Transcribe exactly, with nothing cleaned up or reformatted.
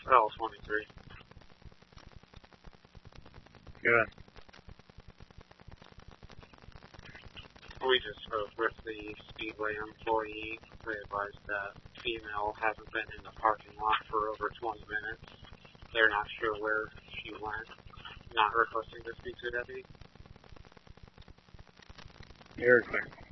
L twenty-three. Good. We just spoke with the Speedway employee. They advised that female hasn't been in the parking lot for over twenty minutes. They're not sure where she went. Not requesting to speak to a deputy. You're clear.